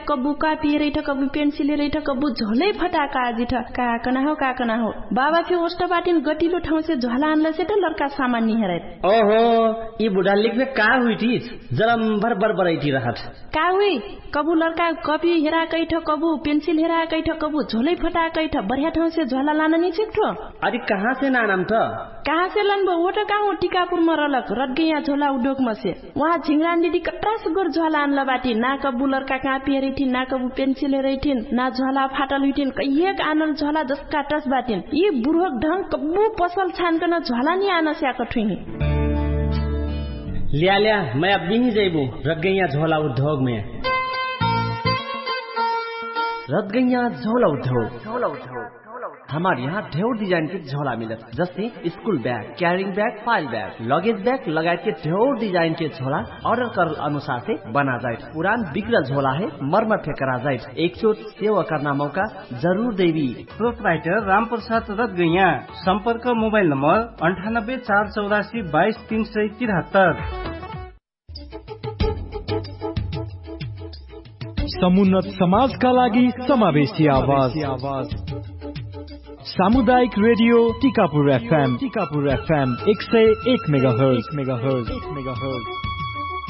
कबू कापी रही ठ कबू पेन्सिल रही ठ कबू झोलै फटाका आजी ठ काकना हो बाबा फिर ओष्ट बाटिन गटिलो ठाउँ से झोला आनला से त लड़का सामान नि हेरै ओहो ई बुढा लिखमे का हुई थी जरा भर बराइती रहत का हुई कबू लड़का कॉपी हेरा कै ठ कबू पेन्सिल हेरा कै ठ कबू झोलै फटाकै ठ बढ़िया ठाउँ से झोला लान नि छिक्ठो अरे कहाँ से नाम था कहाँ से लनबो वो तो कहाँ टीकापुर में रलक रटगैया झोला उद्योग में से वहाँ झिंगरान दीदी कट्रा सुगर झोला आनला बाटी ना कबू लड़का कापी रही थी ना कबू पेन्सिल रही थी ना झोला फाटल हुई थी कहिए आनल झोला जसका टस बाटिन ये बुढ़क ढंग कबू पसल छान कर झोला नहीं आना से आकठुनी लिया मैं अब भी जाइबू रटगैया झोला उद्योग में रटगैया झोला उद्योग हमारे यहाँ ढेर डिजाइन के झोला मिलत जैसे school bag carrying bag file bag luggage bag लगाए के ढेर डिजाइन के झोला ऑर्डर कर अनुसार से बना जाए पुरान बिगड़ा झोला है मरम्मत करा जाए एक चोट सेवा करना मौका जरूर देवी प्रोपराइटर रामप्रसाद रटगैया संपर्क मोबाइल नंबर 9848822373 समुन्नत समाजका लागि समावेशी आवाज सामुदायिक रेडियो टिकापुर FM 101 मेगाहर्ज